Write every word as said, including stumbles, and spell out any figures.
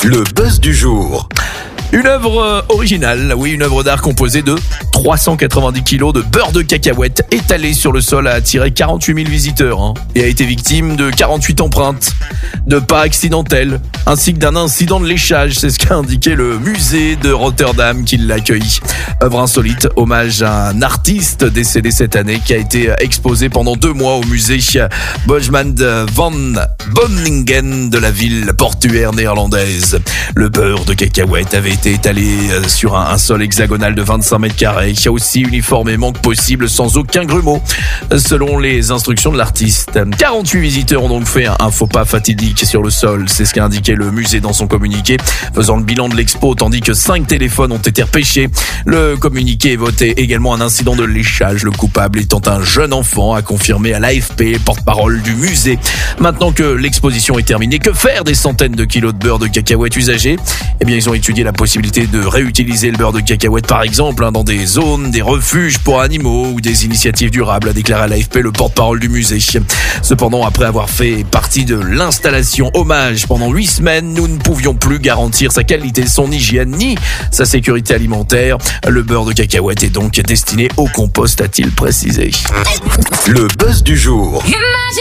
Le buzz du jour. Une œuvre euh, originale, oui, une œuvre d'art composée de trois cent quatre-vingt-dix kilos de beurre de cacahuète étalé sur le sol a attiré quarante-huit mille visiteurs hein, et a été victime de quarante-huit empreintes, de pas accidentelles, ainsi que d'un incident de léchage. C'est ce qu'a indiqué le musée de Rotterdam qui l'accueille. Œuvre insolite, hommage à un artiste décédé cette année qui a été exposé pendant deux mois au musée Boschman van Beuningen de la ville portuaire néerlandaise. Le beurre de cacahuète avait été étalé sur un, un sol hexagonal de vingt-cinq mètres carrés, aussi uniformément que possible, sans aucun grumeau, selon les instructions de l'artiste. quarante-huit visiteurs ont donc fait un, un faux pas fatidique sur le sol, c'est ce qu'a indiqué le musée dans son communiqué, faisant le bilan de l'expo, tandis que cinq téléphones ont été repêchés. Le communiqué évoquait également un incident de léchage, le coupable étant un jeune enfant, a confirmé à l'A F P, porte-parole du musée. Maintenant que l'exposition est terminée, que faire des centaines de kilos de beurre de cacahuète usagés? Eh bien, ils ont étudié la possibilité de réutiliser le beurre de cacahuète, par exemple, hein, dans des zones, des refuges pour animaux ou des initiatives durables, a déclaré à l'A F P le porte-parole du musée. Cependant, après avoir fait partie de l'installation hommage pendant huit semaines, nous ne pouvions plus garantir sa qualité, son hygiène ni sa sécurité alimentaire. Le beurre de cacahuète est donc destiné au compost, a-t-il précisé. Le buzz du jour. Imagine